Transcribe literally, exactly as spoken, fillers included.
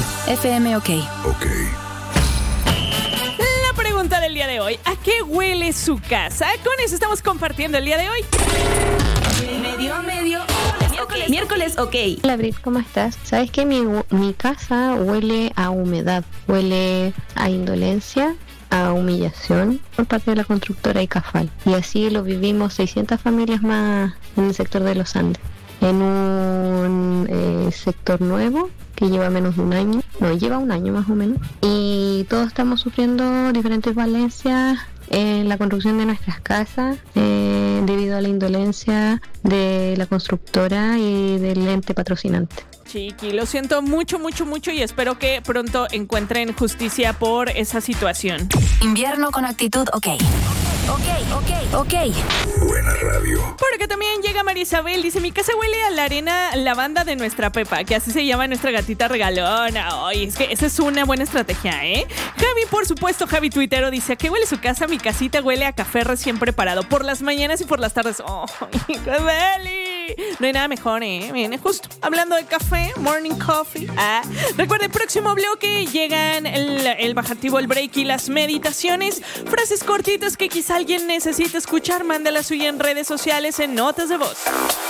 F M OK. Ok. La pregunta del día de hoy, ¿a qué huele su casa? Con eso estamos compartiendo el día de hoy. Medio, medio. Miércoles, miércoles OK. Hola Brit, ¿cómo estás? Sabes que mi, mi casa huele a humedad, huele a indolencia, a humillación por parte de la constructora Icafal. Y así lo vivimos seiscientas familias más en el sector de los Andes. En un eh, sector nuevo que lleva menos de un año, no, lleva un año más o menos. Y todos estamos sufriendo diferentes valencias en la construcción de nuestras casas eh, debido a la indolencia de la constructora y del ente patrocinante. Chiqui, lo siento mucho, mucho, mucho y espero que pronto encuentren justicia por esa situación. Invierno con actitud OK. Ok, ok, ok. Buena radio. Por acá también llega María Isabel. Dice, mi casa huele a la arena lavanda de nuestra Pepa, que así se llama nuestra gatita regalona. Ay, es que esa es una buena estrategia, ¿eh? Javi, por supuesto, Javi Tuitero dice, ¿a qué huele su casa? Mi casita huele a café recién preparado por las mañanas y por las tardes. ¡Oh, qué deli! No hay nada mejor, ¿eh? Viene justo hablando de café, morning coffee. Ah, recuerde, próximo bloque llegan el, el bajativo, el break y las meditaciones. Frases cortitas que quizá alguien necesita escuchar. Manda la suya en redes sociales en notas de voz.